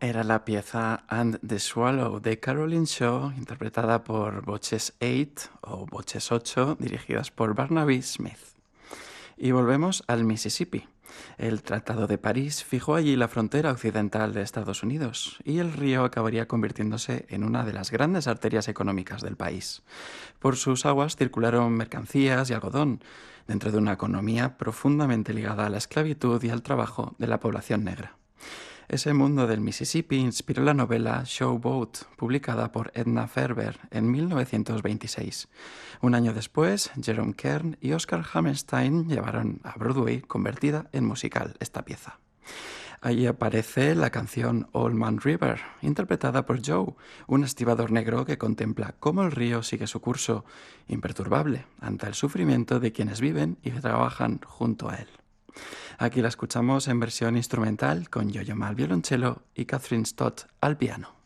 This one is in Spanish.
Era la pieza And the Swallow de Caroline Shaw, interpretada por Voces 8 o Voces 8, dirigidas por Barnaby Smith. Y volvemos al Mississippi. El Tratado de París fijó allí la frontera occidental de Estados Unidos y el río acabaría convirtiéndose en una de las grandes arterias económicas del país. Por sus aguas circularon mercancías y algodón, dentro de una economía profundamente ligada a la esclavitud y al trabajo de la población negra. Ese mundo del Mississippi inspiró la novela Showboat, publicada por Edna Ferber en 1926. Un año después, Jerome Kern y Oscar Hammerstein llevaron a Broadway, convertida en musical, esta pieza. Allí aparece la canción Old Man River, interpretada por Joe, un estibador negro que contempla cómo el río sigue su curso, imperturbable, ante el sufrimiento de quienes viven y trabajan junto a él. Aquí la escuchamos en versión instrumental con Yo-Yo Ma al violonchelo y Catherine Stott al piano.